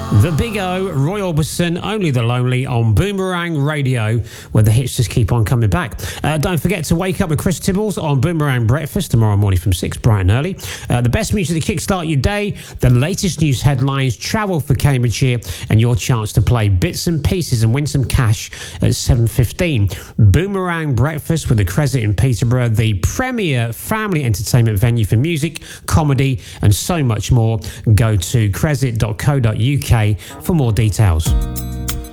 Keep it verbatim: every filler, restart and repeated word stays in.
The Big O, Roy Orbison, Only the Lonely on Boomerang Radio, where the hits just keep on coming back. Uh, don't forget to wake up with Chris Tibbles on Boomerang Breakfast tomorrow morning from six, bright and early. Uh, the best music to kickstart your day, the latest news headlines, travel for Cambridgeshire, and your chance to play bits and pieces and win some cash at seven fifteen. Boomerang Breakfast with the Crescent in Peterborough, the premier family entertainment venue for music, comedy, and so much more. Go to crescent dot co dot uk for more details.